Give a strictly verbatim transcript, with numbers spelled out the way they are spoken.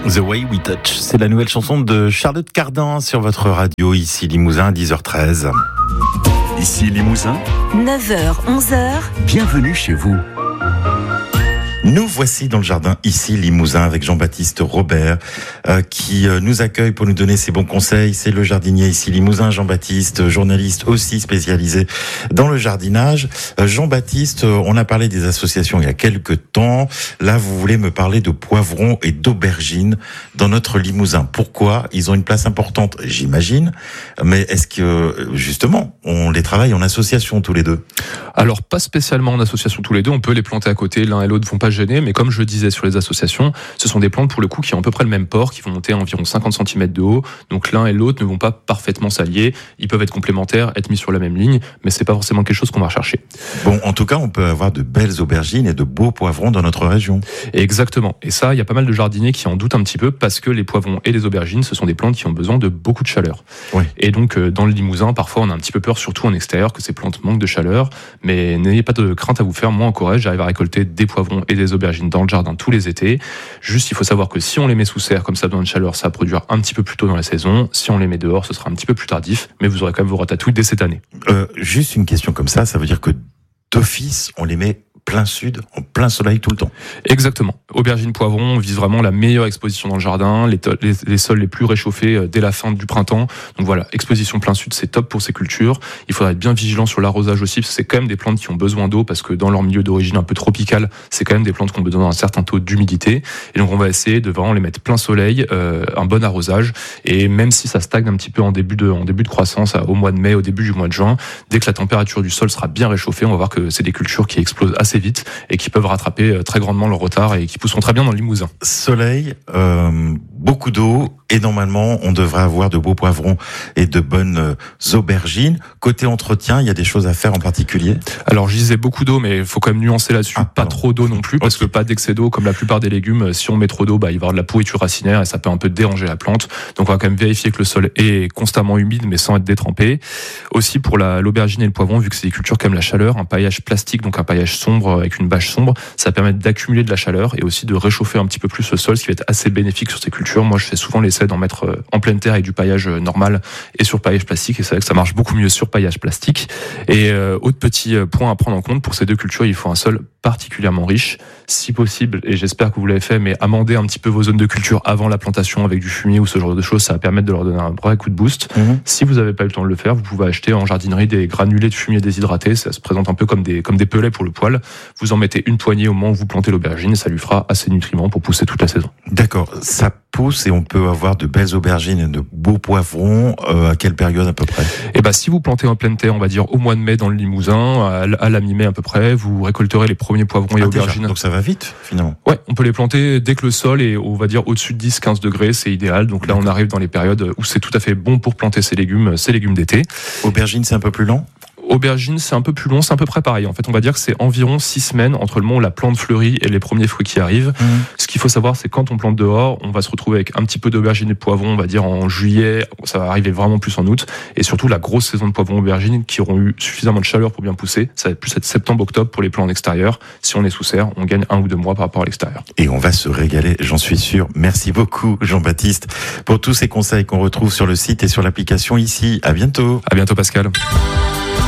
The Way We Touch, c'est la nouvelle chanson de Charlotte Cardin sur votre radio, ici Limousin, dix heures treize. Ici Limousin, neuf heures, onze heures. Bienvenue chez vous. Nous voici dans le jardin, ici Limousin, avec Jean-Baptiste Robert, euh, qui euh, nous accueille pour nous donner ses bons conseils. C'est le jardinier ici Limousin, Jean-Baptiste, journaliste aussi spécialisé dans le jardinage. Euh, Jean-Baptiste, euh, on a parlé des associations il y a quelques temps. Là, vous voulez me parler de poivrons et d'aubergines dans notre Limousin. Pourquoi ? Ils ont une place importante, j'imagine. Mais est-ce que, justement, on les travaille en association tous les deux ? Alors, pas spécialement en association tous les deux. On peut les planter à côté, l'un et l'autre vont pas gêner, mais comme je disais sur les associations, ce sont des plantes pour le coup qui ont à peu près le même port, qui vont monter à environ cinquante centimètres de haut, donc l'un et l'autre ne vont pas parfaitement s'allier, ils peuvent être complémentaires, être mis sur la même ligne, mais c'est pas forcément quelque chose qu'on va rechercher. Bon, en tout cas, on peut avoir de belles aubergines et de beaux poivrons dans notre région. Et exactement, et ça, il y a pas mal de jardiniers qui en doutent un petit peu, parce que les poivrons et les aubergines, ce sont des plantes qui ont besoin de beaucoup de chaleur. Oui. Et donc, dans le Limousin, parfois, on a un petit peu peur, surtout en extérieur, que ces plantes manquent de chaleur, mais n'ayez pas de crainte à vous faire, moi en Corrèze, j'arrive à récolter des poivrons et des aubergines dans le jardin tous les étés. Juste, il faut savoir que si on les met sous serre, comme ça besoin de chaleur, ça va produire un petit peu plus tôt dans la saison. Si on les met dehors, ce sera un petit peu plus tardif, mais vous aurez quand même vos ratatouilles dès cette année. Euh, juste une question comme ça, ça veut dire que d'office, on les met plein sud, en plein soleil tout le temps. Exactement. Aubergine, poivron, on vise vraiment la meilleure exposition dans le jardin, les, to- les, les sols les plus réchauffés dès la fin du printemps. Donc voilà, exposition plein sud, c'est top pour ces cultures. Il faudra être bien vigilant sur l'arrosage aussi, parce que c'est quand même des plantes qui ont besoin d'eau, parce que dans leur milieu d'origine un peu tropical, c'est quand même des plantes qui ont besoin d'un certain taux d'humidité. Et donc on va essayer de vraiment les mettre plein soleil, euh, un bon arrosage. Et même si ça stagne un petit peu en début de, en début de croissance, au mois de mai, au début du mois de juin, dès que la température du sol sera bien réchauffée, on va voir que c'est des cultures qui explosent assez vite et qui peuvent rattraper très grandement leur retard et qui pousseront très bien dans le Limousin. Soleil, euh, beaucoup d'eau et normalement on devrait avoir de beaux poivrons et de bonnes euh, aubergines. Côté entretien, il y a des choses à faire en particulier ? Alors je disais beaucoup d'eau, mais il faut quand même nuancer là-dessus. Ah, pas trop d'eau non plus, parce okay. que pas d'excès d'eau, comme la plupart des légumes, si on met trop d'eau, bah, il va y avoir de la pourriture racinaire et ça peut un peu déranger la plante. Donc on va quand même vérifier que le sol est constamment humide mais sans être détrempé. Aussi pour la, l'aubergine et le poivron, vu que c'est des cultures qui aiment la chaleur, un paillage plastique, donc un paillage sombre avec une bâche sombre, ça permet d'accumuler de la chaleur et aussi de réchauffer un petit peu plus le sol, ce qui va être assez bénéfique sur ces cultures. Moi je fais souvent l'essai d'en mettre en pleine terre avec du paillage normal et sur paillage plastique, et c'est vrai que ça marche beaucoup mieux sur paillage plastique. Et euh, autre petit point à prendre en compte, pour ces deux cultures, il faut un sol particulièrement riche, si possible, et j'espère que vous l'avez fait, mais amender un petit peu vos zones de culture avant la plantation avec du fumier ou ce genre de choses, ça va permettre de leur donner un vrai coup de boost. Mmh. Si vous n'avez pas eu le temps de le faire, vous pouvez acheter en jardinerie des granulés de fumier déshydraté, ça se présente un peu comme des, comme des pellets pour le poil. Vous en mettez une poignée au moment où vous plantez l'aubergine et ça lui fera assez de nutriments pour pousser toute la saison. D'accord, ça pousse et on peut avoir de belles aubergines et de beaux poivrons, euh, à quelle période à peu près ? Eh ben, si vous plantez en pleine terre, on va dire au mois de mai dans le Limousin, à, à la mi-mai à peu près, vous récolterez les premiers poivrons et ah, aubergines. Déjà. Donc ça va vite finalement. Ouais, on peut les planter dès que le sol est, on va dire, au-dessus de dix à quinze degrés, c'est idéal. Donc là, on arrive dans les périodes où c'est tout à fait bon pour planter ces légumes, ces légumes d'été. Aubergine, c'est un peu plus lent ? Aubergine, c'est un peu plus long, c'est à peu près pareil. En fait, on va dire que c'est environ six semaines entre le moment où la plante fleurit et les premiers fruits qui arrivent. Mmh. Ce qu'il faut savoir, c'est quand on plante dehors, on va se retrouver avec un petit peu d'aubergine et de poivrons, on va dire en juillet, ça va arriver vraiment plus en août. Et surtout, la grosse saison de poivrons aubergines qui auront eu suffisamment de chaleur pour bien pousser, ça va plus être septembre-octobre pour les plants en extérieur. Si on est sous serre, on gagne un ou deux mois par rapport à l'extérieur. Et on va se régaler, j'en suis sûr. Merci beaucoup, Jean-Baptiste, pour tous ces conseils qu'on retrouve sur le site et sur l'application ici. À bientôt. À bientôt, Pascal.